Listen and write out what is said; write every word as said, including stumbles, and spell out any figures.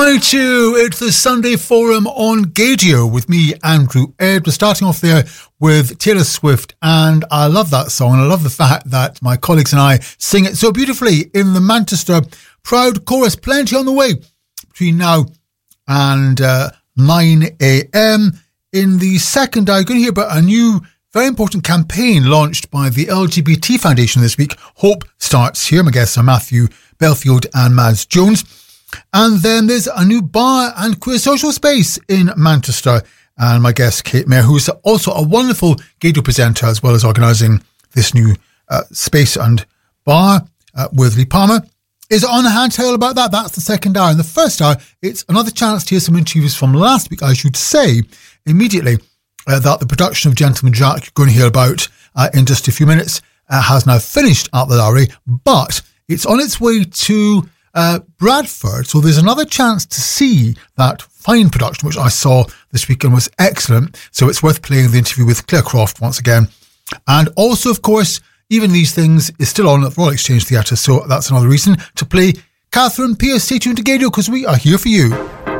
twenty-two, it's the Sunday Forum on Gaydio with me, Andrew Ed. We're starting off there with Taylor Swift, and I love that song, and I love the fact that my colleagues and I sing it so beautifully in the Manchester Proud Chorus. Plenty on the way between now and uh, nine a.m. In the second hour, you're going to hear about a new, very important campaign launched by the L G B T Foundation this week. Hope starts here. My guests are Matthew Belfield and Mads Jones. And then there's a new bar and queer social space in Manchester. And my guest, Kate Mayer, who's also a wonderful Gaydio presenter, as well as organising this new uh, space and bar uh, with Lee Palmer, is on hand to tell about that. That's the second hour. In the first hour, it's another chance to hear some interviews from last week. I should say immediately uh, that the production of Gentleman Jack, you're going to hear about uh, in just a few minutes, uh, has now finished at the Lowry, but it's on its way to Uh, Bradford, so there's another chance to see that fine production, which I saw this weekend was excellent. So it's worth playing the interview with Claire Croft once again. And also, of course, Even These Things is still on at the Royal Exchange Theatre, so that's another reason to play Catherine Pierce. Stay tuned to Gaydio because we are here for you.